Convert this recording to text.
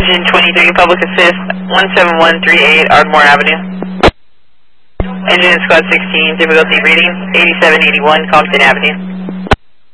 Engine 23, Public Assist, 17138 Ardmore Avenue. Engine Squad 16, difficulty reading, 8781 Compton Avenue.